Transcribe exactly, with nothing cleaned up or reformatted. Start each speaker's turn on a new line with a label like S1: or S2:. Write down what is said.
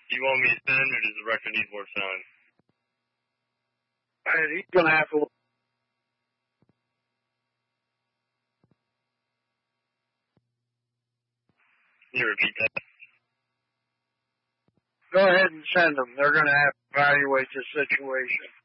S1: Do you want me to send, or does the record need more time?
S2: And he's going to have to...
S1: Can you repeat that?
S2: Go ahead and send them. They're going to have to evaluate the situation.